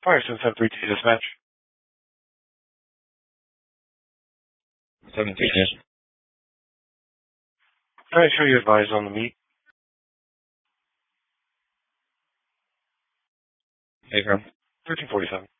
Fire since 732 dispatch. 17 yes. Can I show you advised on the meet? Hey, from 1347.